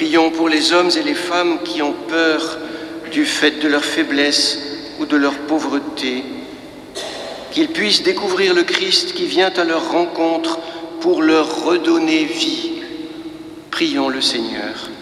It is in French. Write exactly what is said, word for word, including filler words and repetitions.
Prions pour les hommes et les femmes qui ont peur du fait de leur faiblesse ou de leur pauvreté, qu'ils puissent découvrir le Christ qui vient à leur rencontre pour leur redonner vie. Prions le Seigneur.